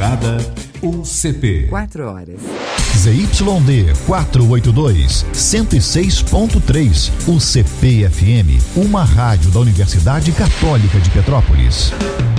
Encerrada UCP. 4 horas. ZYD 482, 106.3, UCP FM, uma rádio da Universidade Católica de Petrópolis.